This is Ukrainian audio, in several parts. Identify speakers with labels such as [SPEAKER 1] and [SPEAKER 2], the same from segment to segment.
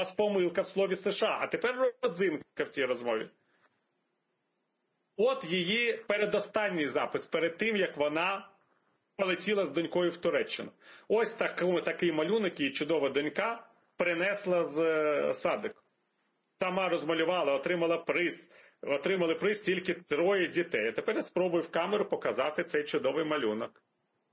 [SPEAKER 1] помилка в слові США, а тепер родзинка в цій розмові. От її передостанній запис, перед тим, як вона полетіла з донькою в Туреччину. Ось такий малюнок і чудова донька принесла з садику. Сама розмалювала, отримали приз тільки 3 дітей. А тепер я спробую в камеру показати цей чудовий малюнок.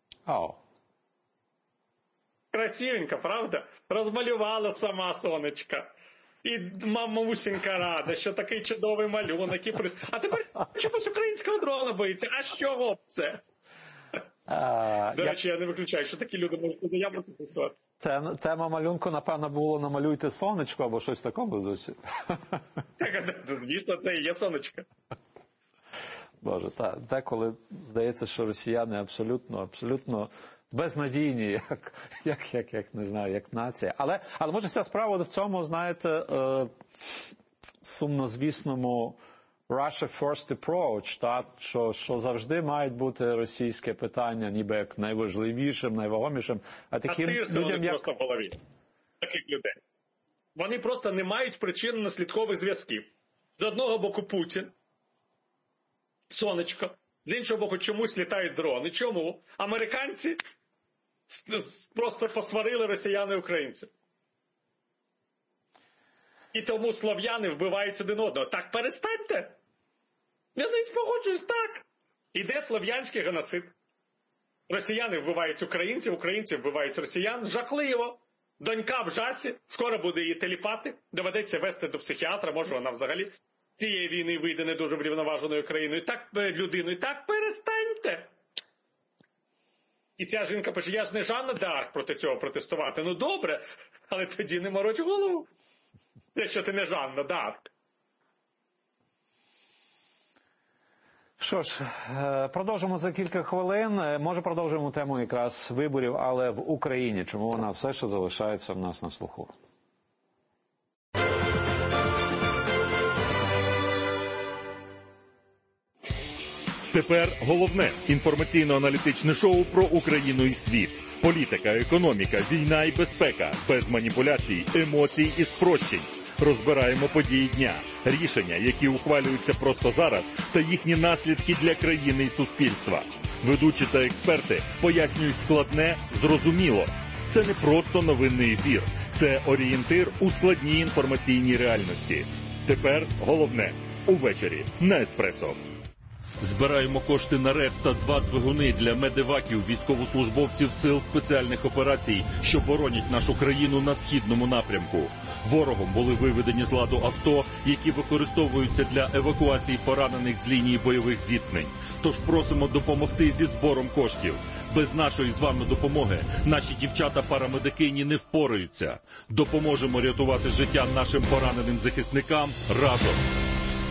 [SPEAKER 1] Красивенько, правда? Розмалювала сама сонечка. І мамусінька рада, що такий чудовий малюнок і приз. А тепер чомусь українського дрона боїться. А з чого б це? До речі, я не виключаю, що такі люди можуть заяву підписувати.
[SPEAKER 2] Тема малюнку, напевно, було «Намалюйте сонечко» або щось такого досі.
[SPEAKER 1] Так, звісно, це і є сонечко.
[SPEAKER 2] Боже, деколи здається, що росіяни абсолютно безнадійні, як не знаю, як нація. Але може вся справа в цьому, знаєте, сумнозвісному Russia First Approach, що завжди мають бути російське питання ніби як найважливішим, найвагомішим. А таким людям, як...
[SPEAKER 1] просто в голові. Таких людей. Вони просто не мають причинно-наслідкових зв'язків. З одного боку Путін, сонечко, з іншого боку чомусь літають дрони. Чому? Американці просто посварили росіян і українців. І тому слов'яни вбивають один одного. Так перестаньте! Я навіть погоджуюсь, так. Іде слов'янський геноцид. Росіяни вбивають українців, українці вбивають росіян. Жахливо! Донька в жасі, скоро буде її теліпати, доведеться вести до психіатра, може вона взагалі цієї війни вийде не дуже врівноваженою країною, людиною. Так перестаньте! І ця жінка пише, я ж не Жанна д'Арк проти цього протестувати. Ну добре, але тоді не мороч голову, якщо ти не Жанна д'Арк.
[SPEAKER 2] Що ж, продовжимо за кілька хвилин. Може, продовжимо тему якраз виборів, але в Україні. Чому вона все ще залишається в нас на слуху?
[SPEAKER 3] Тепер головне інформаційно-аналітичне шоу про Україну і світ. Політика, економіка, війна і безпека. Без маніпуляцій, емоцій і спрощень. Розбираємо події дня, рішення, які ухвалюються просто зараз, та їхні наслідки для країни і суспільства. Ведучі та експерти пояснюють складне, зрозуміло. Це не просто новинний ефір. Це орієнтир у складній інформаційній реальності. Тепер головне – увечері на Еспресо. Збираємо кошти на РЕП та 2 двигуни для медеваків військовослужбовців Сил спеціальних операцій, що боронять нашу країну на східному напрямку. Ворогом були виведені з ладу авто, які використовуються для евакуації поранених з лінії бойових зіткнень. Тож просимо допомогти зі збором коштів. Без нашої з вами допомоги наші дівчата-парамедикині не впораються. Допоможемо рятувати життя нашим пораненим захисникам разом.